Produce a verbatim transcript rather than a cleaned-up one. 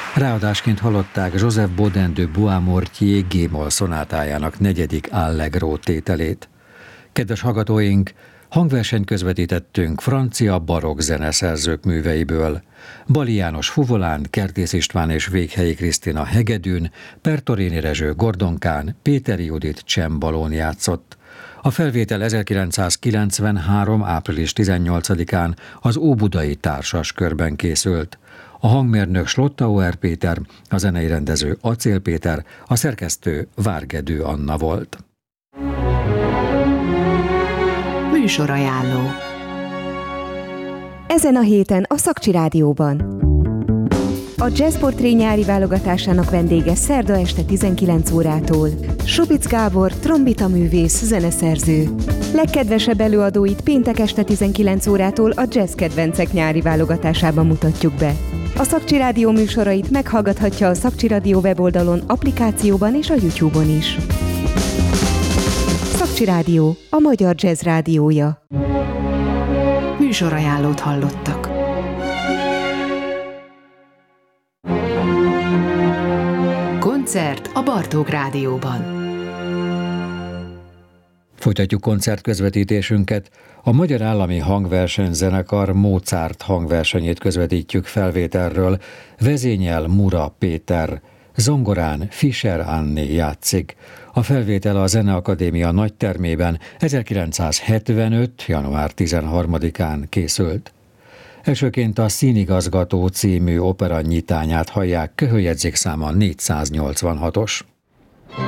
Ráadásként hallották Joseph Bodin de Boismortier G-moll szonátájának negyedik Allegro tételét. Kedves hallgatóink, hangversenyt közvetítettünk francia barokk zeneszerzők műveiből. Bali János fuvolán, Kertész István és Véghelyi Krisztina hegedűn, Pertorini Rezső gordonkán, Péteri Judit csembalón játszott. A felvétel ezerkilencszázkilencvenhárom. április tizennyolcadikán az Óbudai Társas Körben készült. A hangmérnök Slottauer Péter, a zenei rendező Acél Péter, a szerkesztő Várgedő Anna volt. Műsorajánló. Ezen a héten a Szakcsi Rádióban. A Jazzportré nyári válogatásának vendége szerda este tizenkilenc órától. Subic Gábor, trombitaművész, zeneszerző. Legkedvesebb előadóit péntek este tizenkilenc órától a Jazz Kedvencek nyári válogatásában mutatjuk be. A Szakcsi Rádió műsorait meghallgathatja a Szakcsi Rádió weboldalon, applikációban és a YouTube-on is. Szakcsi Rádió, a magyar jazz rádiója. Műsorajánlót hallottak. Koncert a Bartók Rádióban. Folytatjuk koncertközvetítésünket. A Magyar Állami Hangversenyzenekar Mozart hangversenyét közvetítjük felvételről. Vezényel Mura Péter, zongorán Fischer Anni játszik. A felvétel a Zeneakadémia nagytermében ezerkilencszázhetvenöt. január tizenharmadikán készült. Elsőként a Színigazgató című opera nyitányát hallják, köhöljegyzékszáma négyszáznyolcvanhatos.